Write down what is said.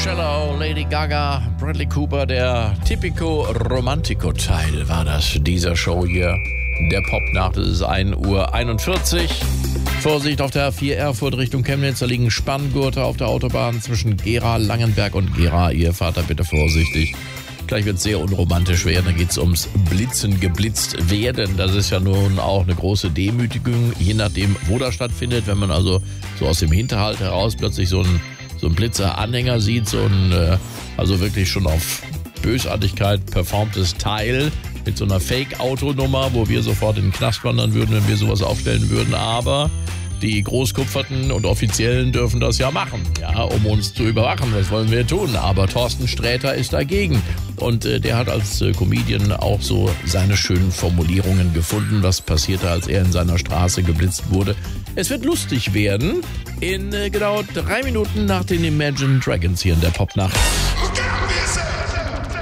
Shallow, Lady Gaga, Bradley Cooper, der Typico Romantico-Teil war das dieser Show hier. Der Popnacht, es ist 1:41 Uhr. Vorsicht auf der 4 Erfurt Richtung Chemnitz, da liegen Spanngurte auf der Autobahn zwischen Gera, Langenberg und Gera. Ihr fahrt da bitte vorsichtig. Gleich wird es sehr unromantisch werden, da geht es ums Blitzen, geblitzt werden. Das ist ja nun auch eine große Demütigung, je nachdem, wo das stattfindet. Wenn man also so aus dem Hinterhalt heraus plötzlich so ein Blitzer-Anhänger sieht, also wirklich schon auf Bösartigkeit performtes Teil mit so einer Fake-Autonummer, wo wir sofort in den Knast wandern würden, wenn wir sowas aufstellen würden. Aber die Großkupferten und Offiziellen dürfen das ja machen, ja, um uns zu überwachen. Das wollen wir tun. Aber Thorsten Sträter ist dagegen. Und der hat als Comedian auch so seine schönen Formulierungen gefunden. Was passierte, als er in seiner Straße geblitzt wurde? Es wird lustig werden in genau 3 Minuten nach den Imagine Dragons hier in der Popnacht.